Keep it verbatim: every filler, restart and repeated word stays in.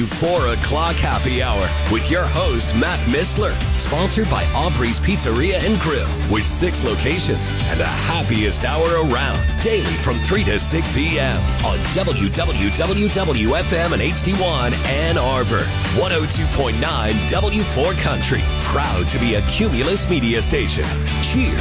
four o'clock happy hour with your host, Matt Missler. Sponsored by Aubrey's Pizzeria and Grill with six locations and the happiest hour around. Daily from three to six p.m. on W W W W F M and H D one Ann Arbor. one oh two point nine W four Country. Proud to be a Cumulus media station. Cheers.